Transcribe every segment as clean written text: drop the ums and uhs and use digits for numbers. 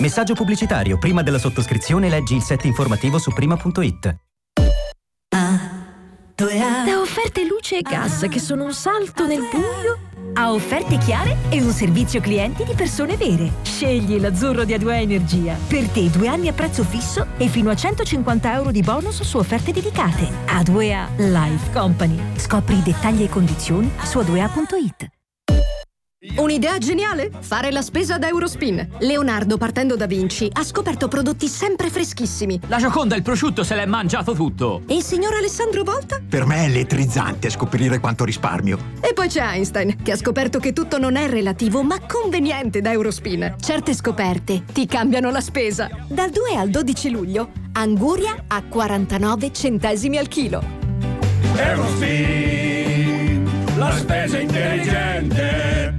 Messaggio pubblicitario. Prima della sottoscrizione leggi il set informativo su prima.it. Da offerte luce e gas che sono un salto nel buio a offerte chiare e un servizio clienti di persone vere. Scegli l'azzurro di A2A Energia. Per te 2 anni a prezzo fisso e fino a 150 euro di bonus su offerte dedicate. A2A Life Company. Scopri i dettagli e condizioni su a2a.it. Un'idea geniale? Fare la spesa ad Eurospin. Leonardo, partendo da Vinci, ha scoperto prodotti sempre freschissimi. La Gioconda, il prosciutto, se l'è mangiato tutto. E il signor Alessandro Volta? Per me è elettrizzante scoprire quanto risparmio. E poi c'è Einstein, che ha scoperto che tutto non è relativo, ma conveniente da Eurospin. Certe scoperte ti cambiano la spesa. Dal 2 al 12 luglio, Anguria a 49 centesimi al chilo. Eurospin, la spesa intelligente.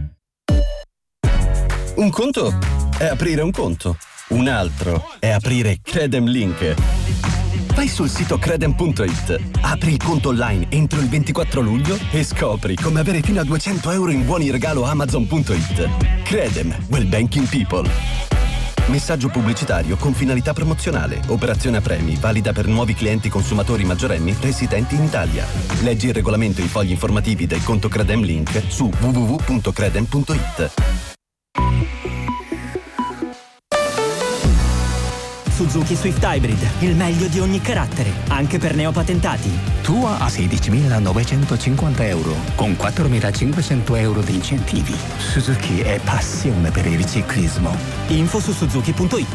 Un conto è aprire un conto, un altro è aprire Credem Link. Vai sul sito credem.it, apri il conto online entro il 24 luglio e scopri come avere fino a 200 euro in buoni regalo Amazon.it. Credem, well banking people. Messaggio pubblicitario con finalità promozionale. Operazione a premi, valida per nuovi clienti consumatori maggiorenni residenti in Italia. Leggi il regolamento e i fogli informativi del conto Credem Link su www.credem.it. Suzuki Swift Hybrid, il meglio di ogni carattere, anche per neopatentati. Tua a 16.950 euro, con 4.500 euro di incentivi. Suzuki è passione per il ciclismo. Info su suzuki.it.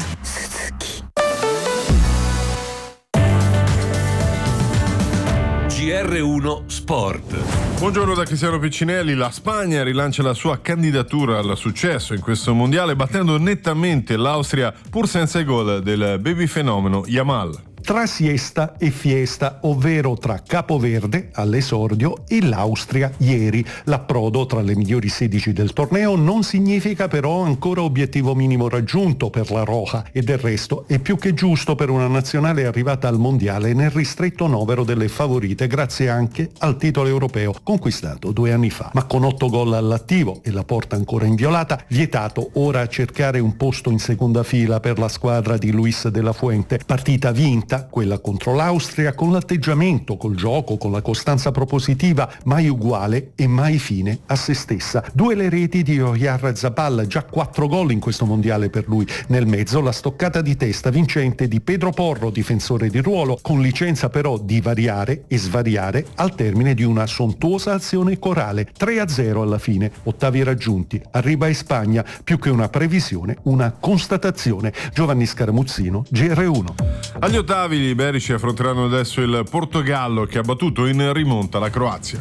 GR1 Sport. Buongiorno da Cristiano Piccinelli. La Spagna rilancia la sua candidatura al successo in questo mondiale battendo nettamente l'Austria pur senza i gol del baby fenomeno Yamal. Tra siesta e fiesta, ovvero tra Capoverde all'esordio e l'Austria ieri. L'approdo tra le migliori 16 del torneo non significa però ancora obiettivo minimo raggiunto per la Roja e del resto è più che giusto per una nazionale arrivata al mondiale nel ristretto novero delle favorite grazie anche al titolo europeo conquistato 2 anni fa. Ma con 8 gol all'attivo e la porta ancora inviolata, vietato ora cercare un posto in seconda fila per la squadra di Luis de la Fuente. Partita vinta, quella contro l'Austria, con l'atteggiamento, col gioco, con la costanza propositiva, mai uguale e mai fine a se stessa. 2 le reti di Oyarzabal, già 4 gol in questo mondiale per lui. Nel mezzo la stoccata di testa vincente di Pedro Porro, difensore di ruolo, con licenza però di variare e svariare al termine di una sontuosa azione corale. 3-0 alla fine, ottavi raggiunti. Arriva in Spagna, più che una previsione, una constatazione. Giovanni Scaramuzzino, GR1. Agli ottavi gli iberici affronteranno adesso il Portogallo che ha battuto in rimonta la Croazia.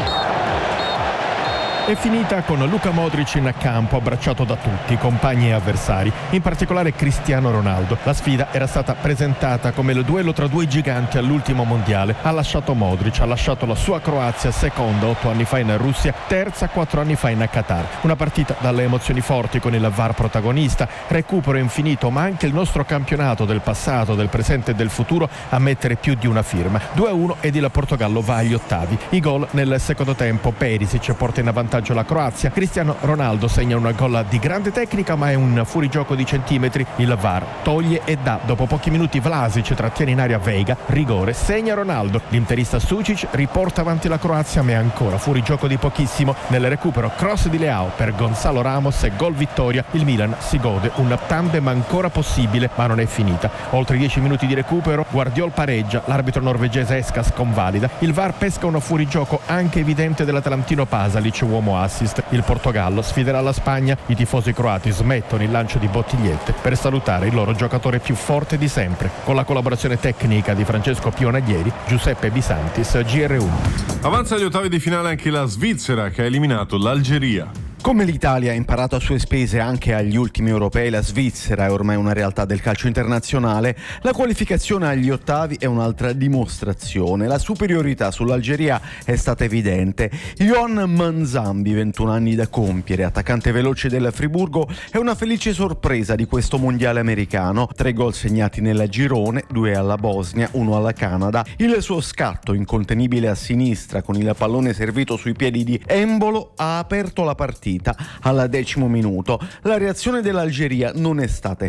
È finita con Luka Modric in campo, abbracciato da tutti, compagni e avversari, in particolare Cristiano Ronaldo. La sfida era stata presentata come il duello tra 2 giganti all'ultimo mondiale. Ha lasciato Modric, ha lasciato la sua Croazia, seconda 8 anni fa in Russia, terza 4 anni fa in Qatar. Una partita dalle emozioni forti con il VAR protagonista, recupero infinito, ma anche il nostro campionato del passato, del presente e del futuro a mettere più di una firma. 2-1 ed il Portogallo va agli ottavi. I gol nel secondo tempo: Perisic porta in avanti la Croazia, Cristiano Ronaldo segna una gol di grande tecnica ma è un fuorigioco di centimetri. Il VAR toglie e dà. Dopo pochi minuti Vlasic trattiene in aria Vega, rigore, segna Ronaldo. L'interista Sučić riporta avanti la Croazia ma è ancora fuorigioco di pochissimo. Nel recupero cross di Leao per Gonzalo Ramos e gol vittoria. Il Milan si gode un tandem ancora possibile ma non è finita. Oltre 10 minuti di recupero, Guardiol pareggia, l'arbitro norvegese Eskas convalida. Il VAR pesca un fuorigioco anche evidente dell'atalantino Pasalic, uomo assist. Il Portogallo sfiderà la Spagna. I tifosi croati smettono il lancio di bottigliette per salutare il loro giocatore più forte di sempre. Con la collaborazione tecnica di Francesco Pionaglieri, Giuseppe Bisantis, GR1. Avanza agli ottavi di finale anche la Svizzera che ha eliminato l'Algeria. Come l'Italia ha imparato a sue spese anche agli ultimi europei, la Svizzera è ormai una realtà del calcio internazionale. La qualificazione agli ottavi è un'altra dimostrazione. La superiorità sull'Algeria è stata evidente. Yohan Manzambi, 21 anni da compiere, attaccante veloce del Friburgo, è una felice sorpresa di questo mondiale americano. 3 gol segnati nel girone, 2 alla Bosnia, 1 alla Canada. Il suo scatto incontenibile a sinistra con il pallone servito sui piedi di Embolo ha aperto la partita. Al 10° minuto la reazione dell'Algeria non è stata